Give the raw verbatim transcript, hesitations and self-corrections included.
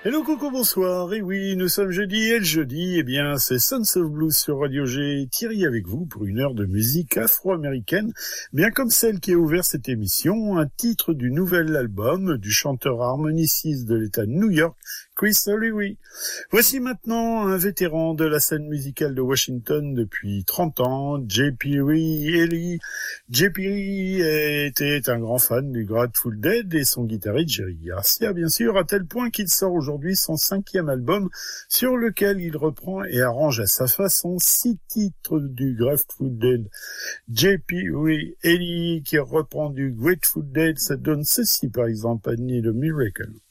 Hello, coucou, bonsoir. Et oui, nous sommes jeudi et le jeudi, eh bien, c'est Sons of Blues sur Radio G. Thierry avec vous pour une heure de musique afro-américaine, bien comme celle qui a ouvert cette émission, un titre du nouvel album du chanteur harmoniciste de l'État de New York, Chris O'Leary. Voici maintenant un vétéran de la scène musicale de Washington depuis trente ans, J P Ellie. J P était un grand fan du Grateful Dead et son guitariste Jerry Garcia, bien sûr, à tel point qu'il sort aujourd'hui son cinquième album sur lequel il reprend et arrange à sa façon six titres du Grateful Dead. J P Ellie qui reprend du Grateful Dead, ça donne ceci par exemple, I Need a Miracle.